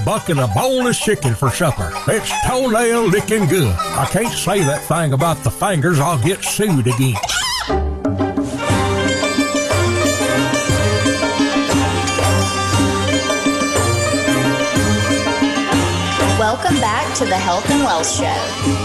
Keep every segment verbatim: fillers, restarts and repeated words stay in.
bucket of boneless chicken for supper. It's toenail licking good. I can't say that thing about the fingers. I'll get sued again. Welcome back to the Health and Wealth Show.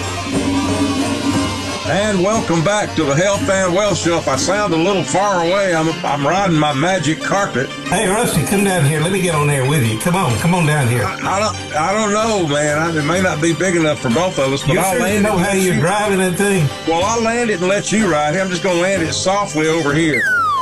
And welcome back to the Health and Wealth Show. If I sound a little far away, I'm I'm riding my magic carpet. Hey, Rusty, come down here. Let me get on there with you. Come on, come on down here. I, I don't I don't know, man. I, it may not be big enough for both of us, but you I'll sure land you know it. how you're driving that thing? Well, I'll land it and let you ride. I'm just going to land it softly over here.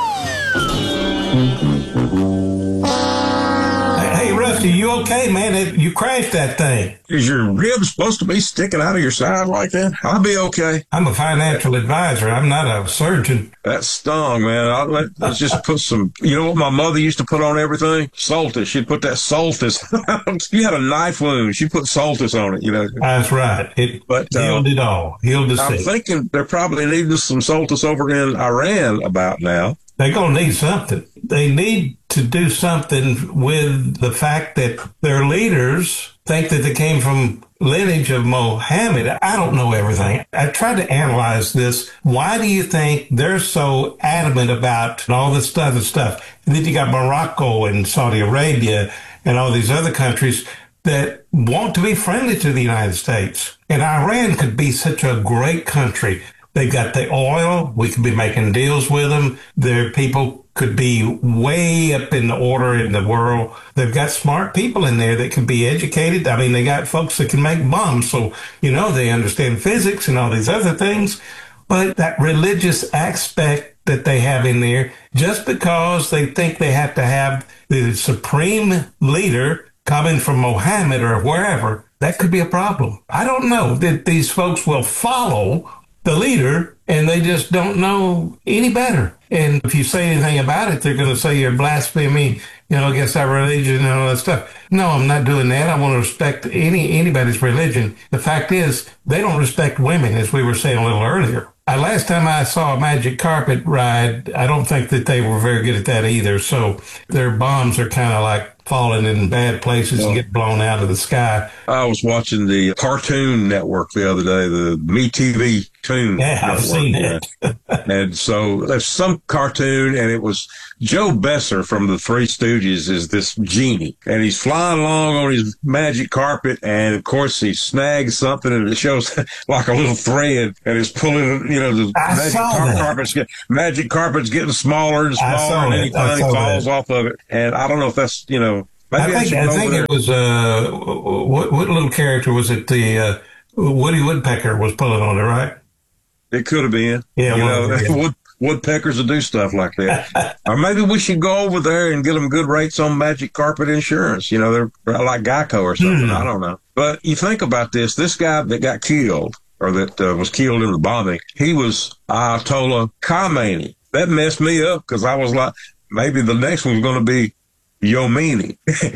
Hey, Rusty, you okay, man? It, you crashed that thing. Is your rib supposed to be sticking out of your side like that? I'll be okay. I'm a financial advisor. I'm not a surgeon. That stung, man. I'll let, let's just put some, you know what my mother used to put on everything? Soltis. She'd put that Soltis. You had a knife wound. She put Soltis on it, you know. That's right. It but, healed uh, it all. Healed the I'm sick. thinking they're probably needing some Soltis over in Iran about now. They're going to need something. They need to do something with the fact that their leaders think that they came from lineage of Mohammed. I don't know everything. I tried to analyze this. Why do you think they're so adamant about all this other stuff? And then you got Morocco and Saudi Arabia and all these other countries that want to be friendly to the United States. And Iran could be such a great country. They've got the oil. We could be making deals with them. Their people could be way up in the order in the world. They've got smart people in there that can be educated. I mean, they got folks that can make bombs. So, you know, they understand physics and all these other things. But that religious aspect that they have in there, just because they think they have to have the supreme leader coming from Mohammed or wherever, that could be a problem. I don't know that these folks will follow the leader, and they just don't know any better. And if you say anything about it, they're going to say you're blaspheming, you know, against our religion and all that stuff. No, I'm not doing that. I want to respect any anybody's religion. The fact is, they don't respect women, as we were saying a little earlier. Uh, last time I saw a magic carpet ride, I don't think that they were very good at that either. So their bombs are kind of like falling in bad places well, and get blown out of the sky. I was watching the Cartoon Network the other day, the MeTV Toon Yeah, Network. I've seen it. And so there's some cartoon, and it was Joe Besser from the Three Stooges is this genie, and he's flying along on his magic carpet, and of course he snags something, and it shows like a little thread, and it's pulling, you know, the I magic saw car- that. carpet's get, magic carpet's getting smaller and I smaller, saw and it. anything I saw falls that. off of it. And I don't know if that's, you know, maybe I think, should I go think over there. it was, uh, what, what little character was it? The uh, Woody Woodpecker was pulling on it, right? It could have been. Yeah, you well, know, yeah. wood, woodpeckers will do stuff like that. Or maybe we should go over there and get them good rates on magic carpet insurance. You know, they're like Geico or something. Hmm. I don't know. But you think about this, this guy that got killed or that uh, was killed in the bombing, he was Ayatollah Khamenei. That messed me up because I was like, maybe the next one's going to be Yomini.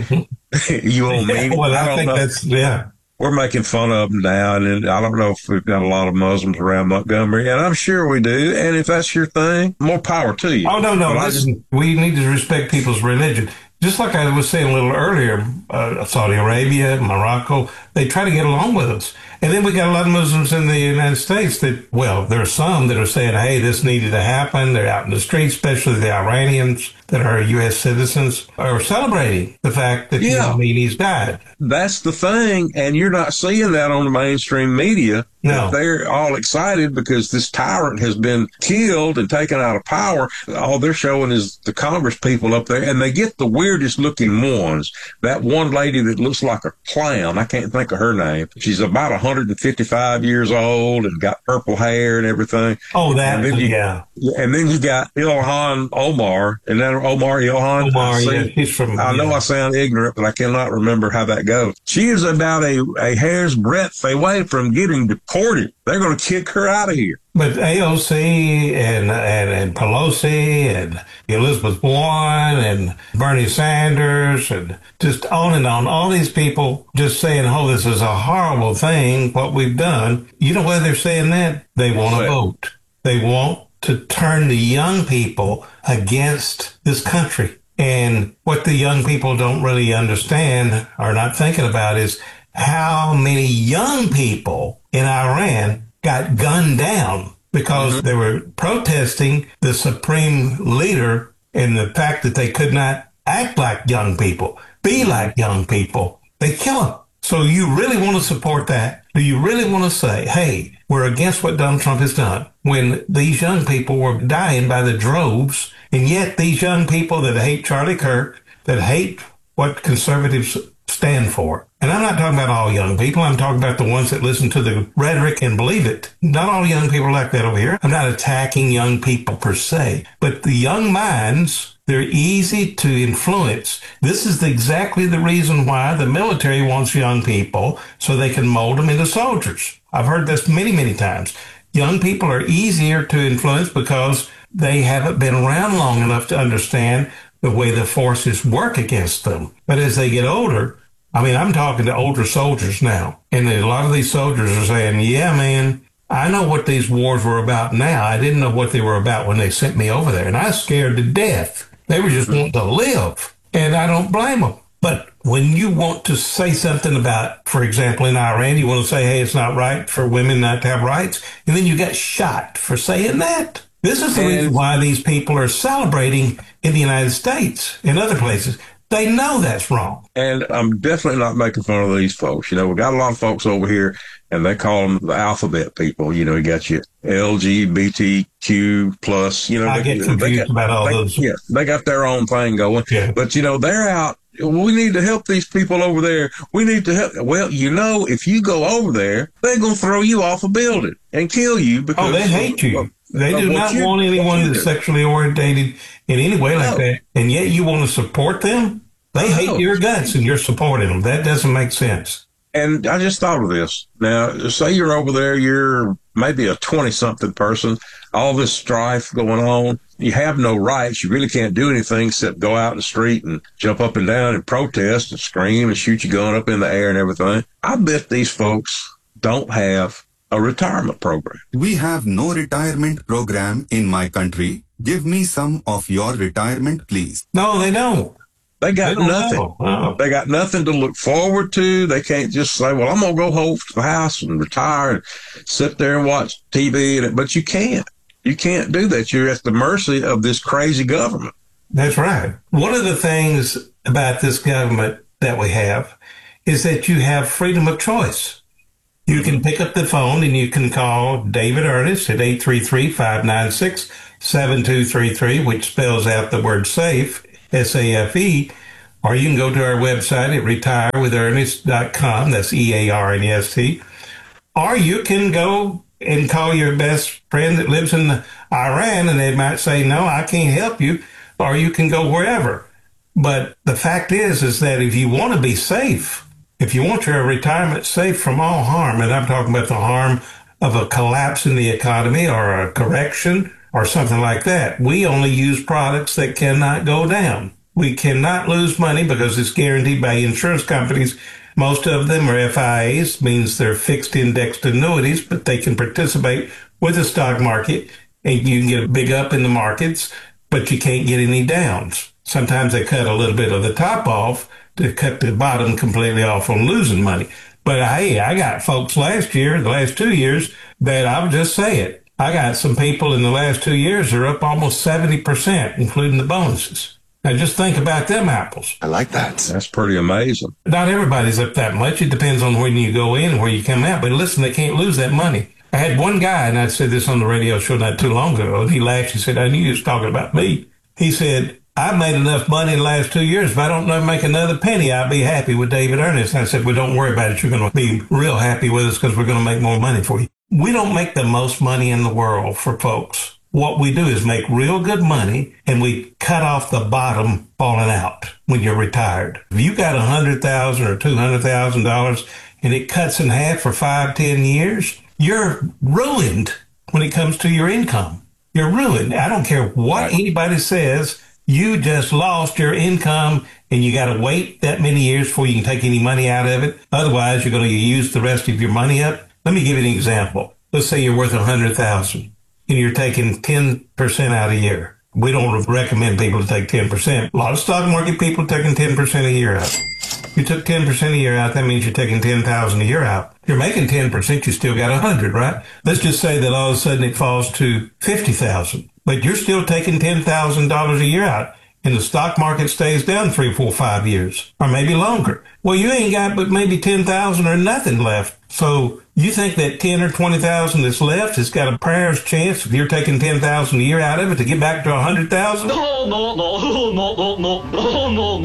Yomini. Well, I, I don't think know. that's, yeah. We're making fun of them now, and I don't know if we've got a lot of Muslims around Montgomery, and I'm sure we do. And if that's your thing, more power to you. Oh, no, no. But I Listen, we need to respect people's religion. Just like I was saying a little earlier, uh, Saudi Arabia, Morocco, they try to get along with us. And then we got a lot of Muslims in the United States that, well, there are some that are saying, hey, this needed to happen. They're out in the streets, especially the Iranians that are U S citizens, are celebrating the fact that Yeah. Khomeinis died. That's the thing, and you're not seeing that on the mainstream media. No. They're all excited because this tyrant has been killed and taken out of power. All they're showing is the Congress people up there, and they get the weirdest looking ones. That one lady that looks like a clown, I can't think of her name. She's about one hundred fifty-five years old and got purple hair and everything. Oh, that, And then you- yeah. And then you got Ilhan Omar, and then Omar Ilhan. Omar, I see- yeah, he's from- I know yeah. I sound ignorant, but I cannot remember how that goes. She is about a, a hair's breadth away from getting deported. They're going to kick her out of here. But A O C and, and, and Pelosi and Elizabeth Warren and Bernie Sanders and just on and on, all these people just saying, oh, this is a horrible thing, what we've done. You know why they're saying that? They want to What? vote. They want to turn the young people against this country. And what the young people don't really understand or not thinking about is how many young people in Iran got gunned down because mm-hmm. they were protesting the supreme leader and the fact that they could not act like young people, be like young people. They kill them. So you really want to support that? Do you really want to say, hey, we're against what Donald Trump has done when these young people were dying by the droves, and yet these young people that hate Charlie Kirk, that hate what conservatives stand for. And I'm not talking about all young people. I'm talking about the ones that listen to the rhetoric and believe it. Not all young people are like that over here. I'm not attacking young people per se, but the young minds, they're easy to influence. This is exactly the reason why the military wants young people, so they can mold them into soldiers. I've heard this many, many times. Young people are easier to influence because they haven't been around long enough to understand the way the forces work against them. But as they get older, I mean, I'm talking to older soldiers now, and a lot of these soldiers are saying, yeah, man, I know what these wars were about now. I didn't know what they were about when they sent me over there, and I was scared to death. They were just wanting to live, and I don't blame them. But when you want to say something about, for example, in Iran, you want to say, hey, it's not right for women not to have rights, and then you get shot for saying that. This is the and, reason why these people are celebrating in the United States and other places. They know that's wrong. And I'm definitely not making fun of these folks. You know, we've got a lot of folks over here, and they call them the alphabet people. You know, you got your L G B T Q plus. You know, I they, get confused got, about all they, those. Yeah, they got their own thing going. Yeah. But, you know, they're out. We need to help these people over there. We need to help. Well, you know, if you go over there, they're going to throw you off a building and kill you because oh, they hate you. Of, they do not want anyone that's sexually orientated in any way like no. that. And yet you want to support them? They hate no. your guts and you're supporting them. That doesn't make sense. And I just thought of this. Now, say you're over there, you're maybe a twenty-something person, all this strife going on. You have no rights. You really can't do anything except go out in the street and jump up and down and protest and scream and shoot your gun up in the air and everything. I bet these folks don't have a retirement program. We have no retirement program in my country. Give me some of your retirement, please. No, they don't. They got they nothing. Oh. They got nothing to look forward to. They can't just say, well, I'm going to go home to the house and retire and sit there and watch T V. But you can't. You can't do that. You're at the mercy of this crazy government. That's right. One of the things about this government that we have is that you have freedom of choice. You can pick up the phone and you can call David Ernest at eight three three, five nine six, seven two three three, which spells out the word SAFE, S A F E, or you can go to our website at retire with ernest dot com. That's E A R N E S T. Or you can go and call your best friend that lives in Iran, and they might say, no, I can't help you. Or you can go wherever. But the fact is, is that if you want to be safe, if you want your retirement safe from all harm, and I'm talking about the harm of a collapse in the economy or a correction or something like that, we only use products that cannot go down. We cannot lose money because it's guaranteed by insurance companies. Most of them are F I As, means they're fixed indexed annuities, but they can participate with the stock market, and you can get a big up in the markets, but you can't get any downs. Sometimes they cut a little bit of the top off to cut the bottom completely off on losing money. But hey, I got folks last year, the last two years, that I'll just say it. I got some people in the last two years that are up almost seventy percent, including the bonuses. Now, just think about them apples. I like that. That's pretty amazing. Not everybody's up that much. It depends on when you go in and where you come out. But listen, they can't lose that money. I had one guy, and I said this on the radio show not too long ago, and he laughed. He said, I knew he was talking about me. He said, I made enough money in the last two years. If I don't make another penny, I'll be happy with David Ernest. And I said, well, don't worry about it. You're going to be real happy with us because we're going to make more money for you. We don't make the most money in the world for folks. What we do is make real good money, and we cut off the bottom falling out when you're retired. If you got one hundred thousand dollars or two hundred thousand dollars and it cuts in half for five, ten years, you're ruined when it comes to your income. You're ruined. I don't care what anybody says. You just lost your income, and you got to wait that many years before you can take any money out of it. Otherwise, you're going to use the rest of your money up. Let me give you an example. Let's say you're worth one hundred thousand dollars. And you're taking ten percent out a year. We don't recommend people to take ten percent. A lot of stock market people are taking ten percent a year out. If you took ten percent a year out, that means you're taking ten thousand dollars a year out. If you're making ten percent, you still got one hundred, right? Let's just say that all of a sudden it falls to fifty thousand dollars, but you're still taking ten thousand dollars a year out. And the stock market stays down three, four, five years, or maybe longer. Well, you ain't got but maybe ten thousand or nothing left. So you think that ten or twenty thousand that's left has got a prayer's chance if you're taking ten thousand a year out of it to get back to a hundred thousand? No, no, no, no, no, no, no, no,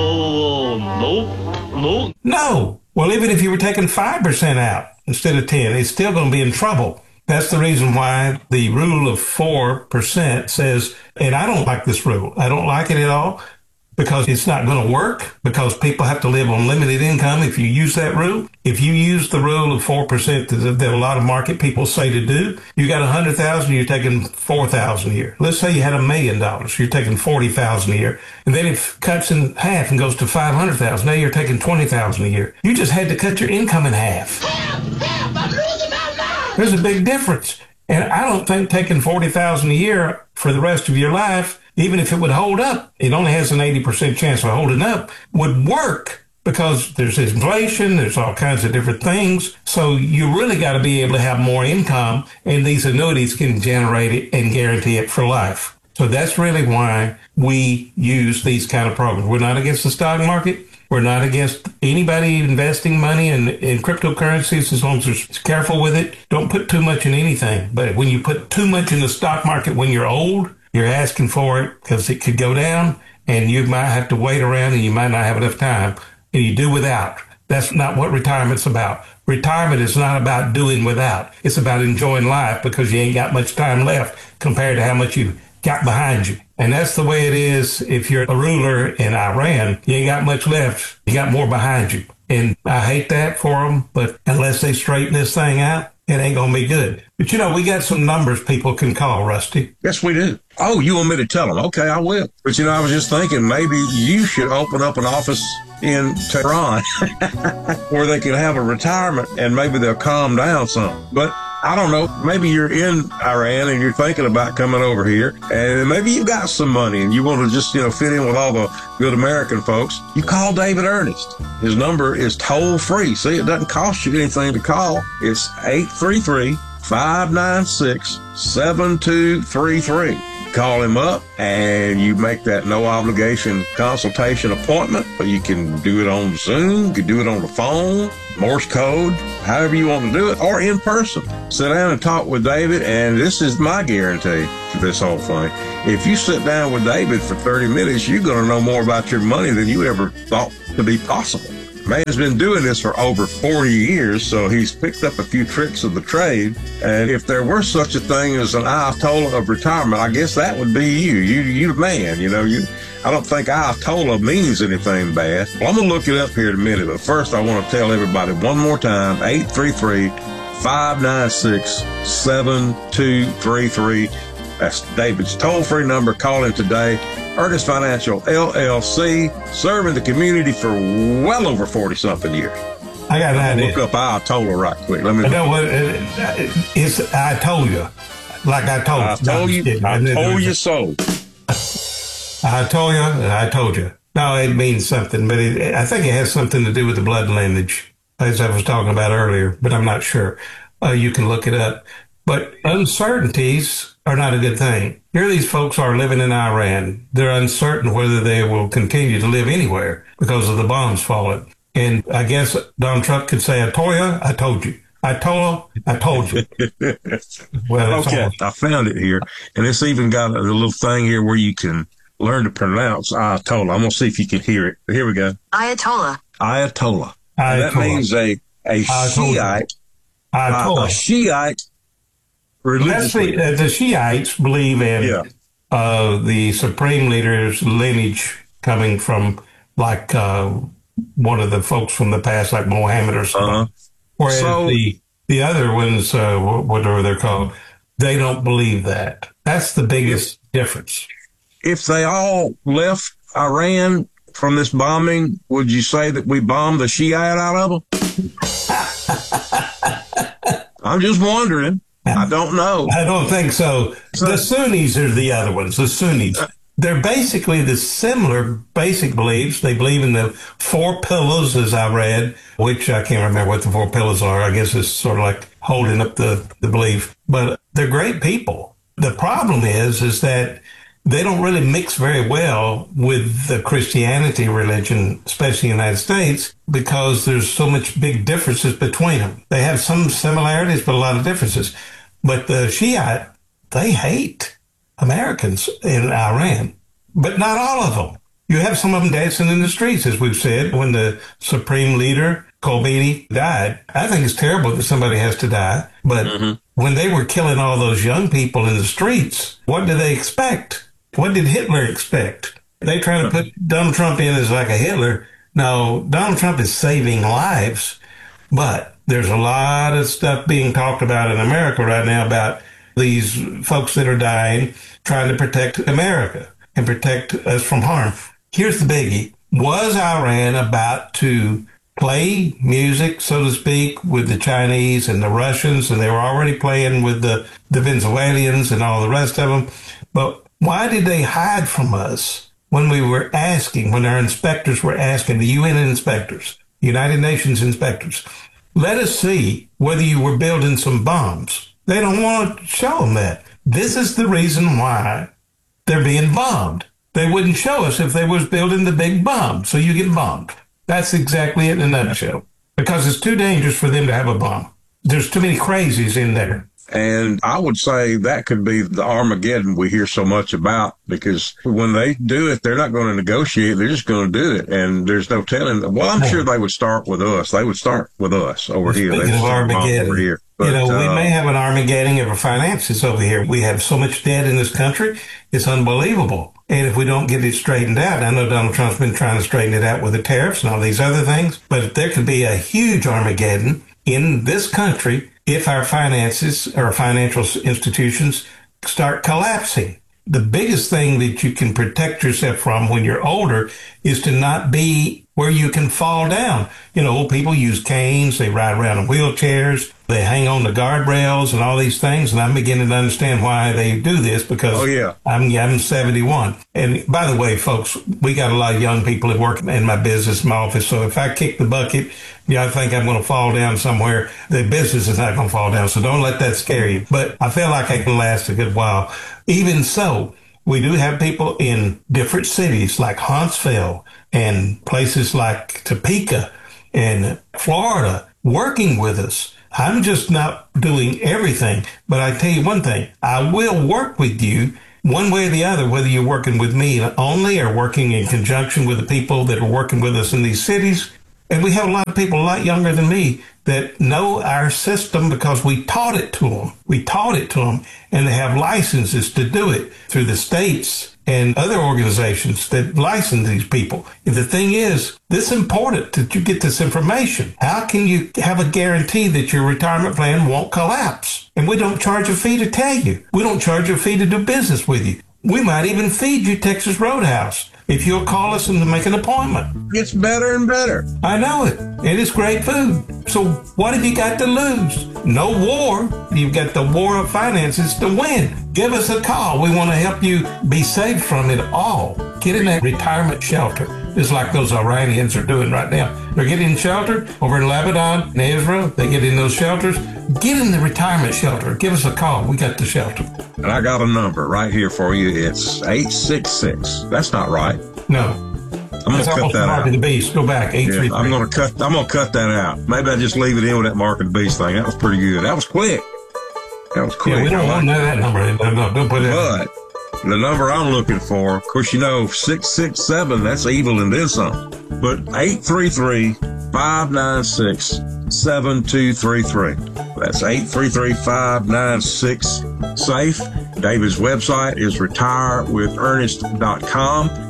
no, no, no. No. Well, even if you were taking five percent out instead of ten, it's still going to be in trouble. That's the reason why the rule of four percent says, and I don't like this rule. I don't like it at all because it's not going to work because people have to live on limited income if you use that rule. If you use the rule of four percent that a lot of market people say to do, you got one hundred thousand dollars, you're taking four thousand dollars a year. Let's say you had a million dollars, you're taking forty thousand dollars a year. And then it cuts in half and goes to five hundred thousand dollars. Now you're taking twenty thousand dollars a year. You just had to cut your income in half. Help, help, I'm losing my mind. There's a big difference. And I don't think taking forty thousand dollars a year for the rest of your life, even if it would hold up, it only has an eighty percent chance of holding up, would work because there's inflation, there's all kinds of different things. So you really got to be able to have more income, and these annuities can generate it and guarantee it for life. So that's really why we use these kind of programs. We're not against the stock market. We're not against anybody investing money in, in cryptocurrencies as long as they're careful with it. Don't put too much in anything. But when you put too much in the stock market when you're old, you're asking for it because it could go down and you might have to wait around and you might not have enough time. And you do without. That's not what retirement's about. Retirement is not about doing without. It's about enjoying life because you ain't got much time left compared to how much you got behind you. And that's the way it is if you're a ruler in Iran. You ain't got much left. You got more behind you. And I hate that for them, but unless they straighten this thing out, it ain't going to be good. But, you know, we got some numbers people can call, Rusty. Yes, we do. Oh, you want me to tell them? Okay, I will. But, you know, I was just thinking maybe you should open up an office in Tehran where they can have a retirement and maybe they'll calm down some. But I don't know, maybe you're in Iran and you're thinking about coming over here and maybe you got some money and you want to just, you know, fit in with all the good American folks. You call David Ernest. His number is toll free. See, it doesn't cost you anything to call. It's eight three three, five nine six, seven two three three. Call him up and you make that no obligation consultation appointment. You can do it on Zoom, you can do it on the phone, Morse code, however you want to do it, or in person. Sit down and talk with David, and this is my guarantee for this whole thing. If you sit down with David for thirty minutes, you're going to know more about your money than you ever thought to be possible. Man's been doing this for over forty years, so he's picked up a few tricks of the trade. And if there were such a thing as an Ayatollah of retirement, I guess that would be you. You, you the man, you know. You, I don't think Ayatollah means anything bad. Well, I'm going to look it up here in a minute, but first I want to tell everybody one more time, eight three three, five nine six, seven two three three. That's David's toll-free number. Call him today. Ernest Financial, L L C, serving the community for well over forty-something years. I got an idea. Look up Ayatollah right quick. Let me. I know what it's. I told you, like I told. I told you. I told you so. I told you. I told you. No, it means something, but it, I think it has something to do with the blood lineage, as I was talking about earlier. But I'm not sure. Uh, you can look it up. But uncertainties are not a good thing. Here these folks are living in Iran. They're uncertain whether they will continue to live anywhere because of the bombs falling. And I guess Donald Trump could say, I told you, I told you. I told you, I told you. Well, okay, almost- I found it here. And it's even got a little thing here where you can learn to pronounce Ayatollah. I'm going to see if you can hear it. Here we go. Ayatollah. Ayatollah. Ayatollah. That means a, a Shiite. Ayatollah. A Shiite. That's the, uh, the Shiites believe in yeah. uh, the supreme leader's lineage coming from like uh, one of the folks from the past, like Mohammed or something. Uh-huh. Whereas so, the the other ones, uh, whatever they're called, they don't believe that. That's the biggest if, difference. If they all left Iran from this bombing, would you say that we bombed the Shiite out of them? I'm just wondering. I don't know. I don't think so. The Sunnis are the other ones, the Sunnis. They're basically the similar basic beliefs. They believe in the four pillars, as I read, which I can't remember what the four pillars are. I guess it's sort of like holding up the, the belief. But they're great people. The problem is, is that they don't really mix very well with the Christianity religion, especially in the United States, because there's so much big differences between them. They have some similarities, but a lot of differences. But the Shiite, they hate Americans in Iran, but not all of them. You have some of them dancing in the streets, as we've said, when the supreme leader, Khomeini, died. I think it's terrible that somebody has to die, but mm-hmm. when they were killing all those young people in the streets, what did they expect? What did Hitler expect? They try to put Donald Trump in as like a Hitler. No, Donald Trump is saving lives, but there's a lot of stuff being talked about in America right now about these folks that are dying, trying to protect America and protect us from harm. Here's the biggie. Was Iran about to play music, so to speak, with the Chinese and the Russians, and they were already playing with the, the Venezuelans and all the rest of them? But why did they hide from us when we were asking, when our inspectors were asking, the U N inspectors, United Nations inspectors, let us see whether you were building some bombs? They don't want to show them that. This is the reason why they're being bombed. They wouldn't show us if they was building the big bomb, so you get bombed. That's exactly it in a nutshell. Because it's too dangerous for them to have a bomb. There's too many crazies in there. And I would say that could be the Armageddon we hear so much about, because when they do it, they're not going to negotiate. They're just going to do it. And there's no telling. Well, I'm sure they would start with us. They would start with us over here. Speaking of Armageddon, over here. But, you know, we uh, may have an Armageddon of our finances over here. We have so much debt in this country. It's unbelievable. And if we don't get it straightened out, I know Donald Trump's been trying to straighten it out with the tariffs and all these other things, but there could be a huge Armageddon in this country if our finances or financial institutions start collapsing. The biggest thing that you can protect yourself from when you're older is to not be where you can fall down. You know, old people use canes, they ride around in wheelchairs, they hang on the guardrails and all these things, and I'm beginning to understand why they do this, because oh, yeah. I'm, I'm seventy-one. And by the way, folks, we got a lot of young people that work in my business, my office, so if I kick the bucket, you know, I think I'm going to fall down somewhere, the business is not going to fall down, so don't let that scare you. But I feel like I can last a good while. Even so, we do have people in different cities like Huntsville and places like Topeka and Florida working with us. I'm just not doing everything, but I tell you one thing, I will work with you one way or the other, whether you're working with me only or working in conjunction with the people that are working with us in these cities. And we have a lot of people a lot younger than me that know our system because we taught it to them. We taught it to them, and they have licenses to do it through the states and other organizations that license these people. And the thing is, this is important that you get this information. How can you have a guarantee that your retirement plan won't collapse? And we don't charge a fee to tell you. We don't charge a fee to do business with you. We might even feed you Texas Roadhouse if you'll call us and make an appointment. It's better and better. I know it. It is great food. So what have you got to lose? No war. You've got the war of finances to win. Give us a call. We want to help you be safe from it all. Get in that retirement shelter. It's like those Iranians are doing right now. They're getting shelter over in Lebanon and Israel. They get in those shelters. Get in the retirement shelter. Give us a call. We got the shelter. And I got a number right here for you. It's eight six six. That's not right. No. I'm going to cut that Mark out. of the Beast. Go back. eight three three. Yeah, I'm going to cut. I'm going to cut that out. Maybe I just leave it in with that Mark of the Beast thing. That was pretty good. That was quick. That was quick. Yeah, we don't want to know that number. No, no, don't put it. But the number I'm looking for, of course, you know, six six seven. That's evil and then some. But eight three three, five nine six, seven two three three. That's eight three three, five nine six, SAFE. David's website is retire with ernest dot com.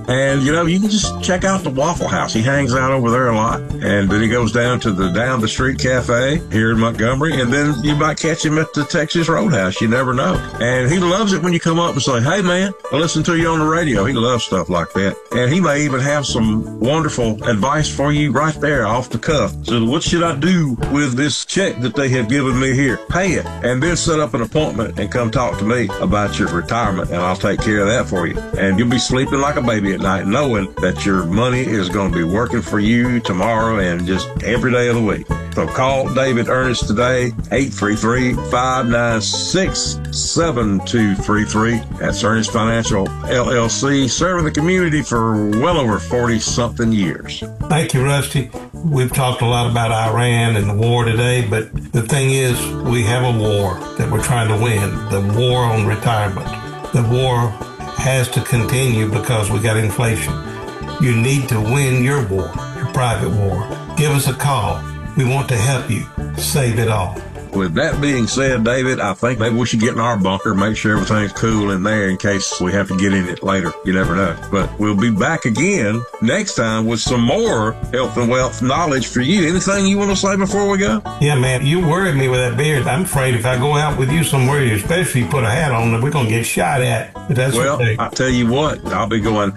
And, you know, you can just check out the Waffle House. He hangs out over there a lot. And then he goes down to the Down the Street Cafe here in Montgomery. And then you might catch him at the Texas Roadhouse. You never know. And he loves it when you come up and say, hey, man, I listen to you on the radio. He loves stuff like that. And he may even have some wonderful advice for you right there off the cuff. So what should I do with this check that they have given me here? Pay it. And then set up an appointment and come talk to me about your retirement. And I'll take care of that for you. And you'll be sleeping like a baby at night knowing that your money is going to be working for you tomorrow and just every day of the week. So call David Ernest today, eight three three, five nine six, seven two three three. That's Ernest Financial, L L C, serving the community for well over forty-something years. Thank you, Rusty. We've talked a lot about Iran and the war today, but the thing is, we have a war that we're trying to win, the war on retirement. The war has to continue because we got inflation. You need to win your war, your private war. Give us a call. We want to help you save it all. With that being said, David, I think maybe we should get in our bunker, make sure everything's cool in there in case we have to get in it later. You never know. But we'll be back again next time with some more health and wealth knowledge for you. Anything you want to say before we go? Yeah, man, you worried me with that beard. I'm afraid if I go out with you somewhere, especially if you put a hat on, that we're going to get shot at. But that's well, okay. I tell you what, I'll be going,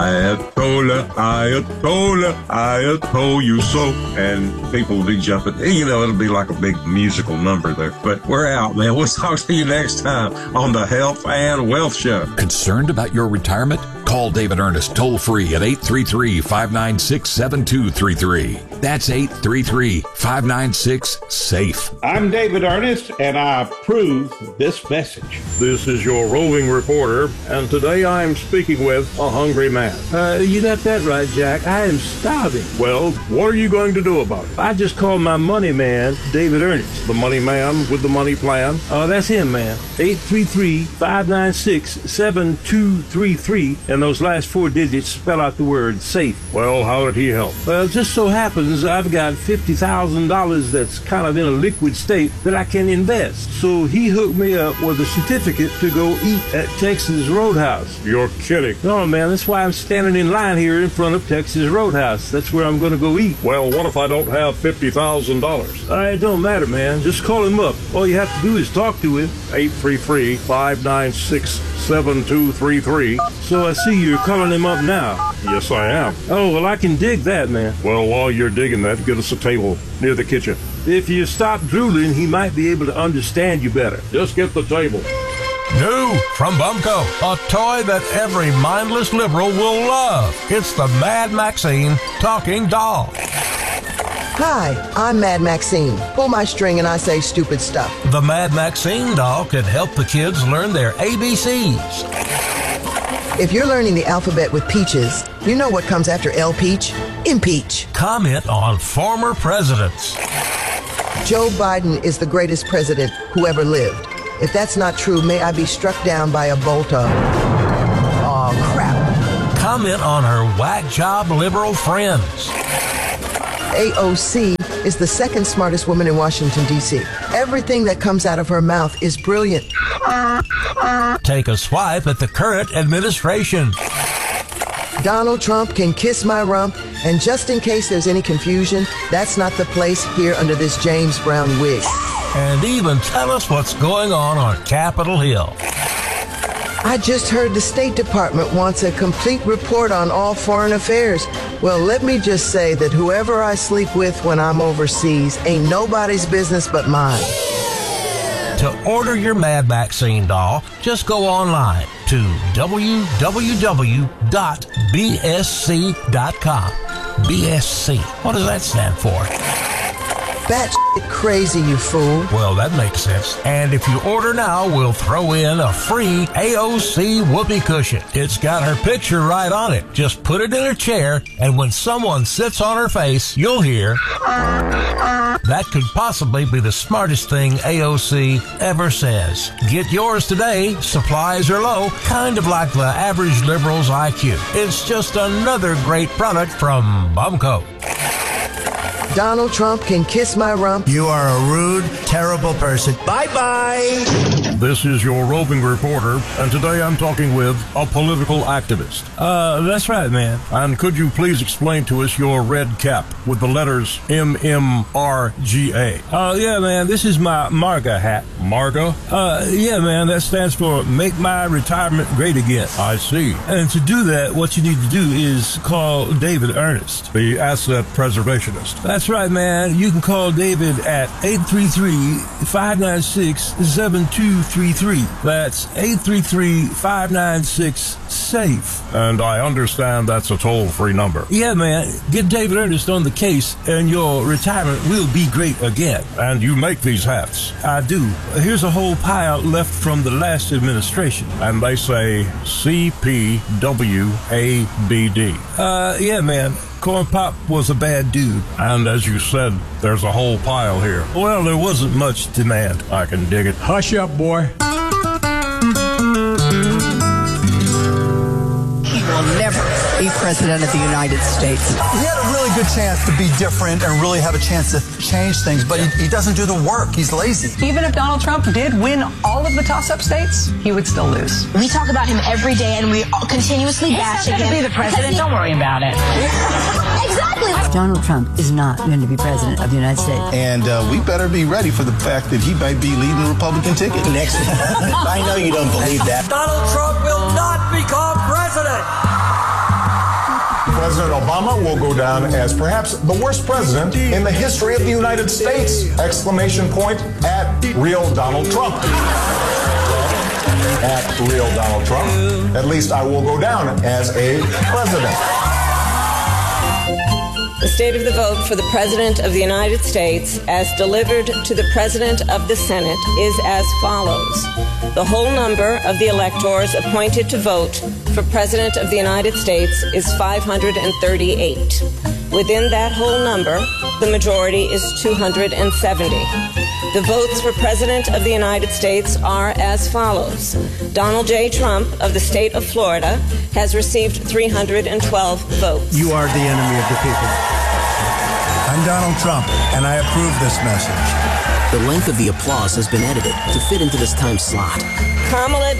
Ayatollah, Ayatollah, Ayatollah you so. And people will be jumping. You know, it'll be like a big musical number there. But we're out, man. We'll talk to you next time on the Health and Wealth Show. Concerned about your retirement? Call David Ernest toll free at eight three three, five nine six, seven two three three. That's eight three three, five nine six, SAFE. I'm David Ernest, and I approve this message. This is your roving reporter, and today I am speaking with a hungry man. Uh, you got that right, Jack. I am starving. Well, what are you going to do about it? I just called my money man, David Ernest. The money man with the money plan? Oh, uh, that's him, man. eight three three, five nine six, seven two three three, and those last four digits spell out the word SAFE. Well, how did he help? Well, it just so happens I've got fifty thousand dollars that's kind of in a liquid state that I can invest. So he hooked me up with a certificate to go eat at Texas Roadhouse. You're kidding. No, man, that's why I'm standing in line here in front of Texas Roadhouse. That's where I'm going to go eat. Well, what if I don't have fifty thousand dollars? Uh, it don't matter, man. Just call him up. All you have to do is talk to him. eight three three, five nine six, seven two three three. So I see you're calling him up now. Yes, I am. Oh, well, I can dig that, man. Well, while you're digging that, get us a table near the kitchen. If you stop drooling, he might be able to understand you better. Just get the table. New from Bumco, a toy that every mindless liberal will love. It's the Mad Maxine Talking Doll. Hi, I'm Mad Maxine. Pull my string and I say stupid stuff. The Mad Maxine doll can help the kids learn their A B Cs. If you're learning the alphabet with peaches, you know what comes after L Peach? Impeach. Comment on former presidents. Joe Biden is the greatest president who ever lived. If that's not true, may I be struck down by a bolt of... oh, crap. Comment on her whack job liberal friends. A O C is the second smartest woman in Washington, D C Everything that comes out of her mouth is brilliant. Take a swipe at the current administration. Donald Trump can kiss my rump, and just in case there's any confusion, that's not the place here under this James Brown wig. And even tell us what's going on on Capitol Hill. I just heard the State Department wants a complete report on all foreign affairs. Well, let me just say that whoever I sleep with when I'm overseas ain't nobody's business but mine. To order your Mad Maxine doll, just go online to w w w dot b s c dot com. B S C. What does that stand for? Batshit crazy, you fool. Well, that makes sense. And if you order now, we'll throw in a free A O C whoopee cushion. It's got her picture right on it. Just put it in a chair, and when someone sits on her face, you'll hear... That could possibly be the smartest thing A O C ever says. Get yours today. Supplies are low, kind of like the average liberal's I Q. It's just another great product from Bumco. Donald Trump can kiss my rump. You are a rude, terrible person. Bye-bye. This is your roving reporter, and today I'm talking with a political activist. Uh, that's right, man. And could you please explain to us your red cap with the letters M M R G A? Oh, yeah, man. This is my MARGA hat. MARGA? Uh, yeah, man. That stands for Make My Retirement Great Again. I see. And to do that, what you need to do is call David Ernest, the asset preservationist. That's right, man. You can call David at eight three three, five nine six, seven two three three. That's eight three three, five nine six, SAFE. And I understand that's a toll-free number. Yeah, man. Get David Ernest on the case, and your retirement will be great again. And you make these hats? I do. Here's a whole pile left from the last administration. And they say C P W A B D. Uh, yeah, man. Corn Pop was a bad dude. And as you said, there's a whole pile here. Well, there wasn't much demand. I can dig it. Hush up, boy. He will never be president of the United States. He had a really good chance to be different and really have a chance to change things, but he, he doesn't do the work. He's lazy. Even if Donald Trump did win all of the toss-up states, he would still lose. We talk about him every day, and we continuously bash him. He's not going to be the president. Don't worry about it. Exactly. Donald Trump is not going to be president of the United States. And uh, we better be ready for the fact that he might be leading the Republican ticket next. I know you don't believe that. Donald Trump will not become president. President Obama will go down as perhaps the worst president in the history of the United States! Exclamation point at real Donald Trump. At real Donald Trump. At least I will go down as a president. The state of the vote for the President of the United States, as delivered to the President of the Senate, is as follows. The whole number of the electors appointed to vote for President of the United States is five hundred thirty-eight. Within that whole number, the majority is two hundred seventy. The votes for President of the United States are as follows. Donald J. Trump of the state of Florida has received three hundred twelve votes. You are the enemy of the people. I'm Donald Trump, and I approve this message. The length of the applause has been edited to fit into this time slot. Kamala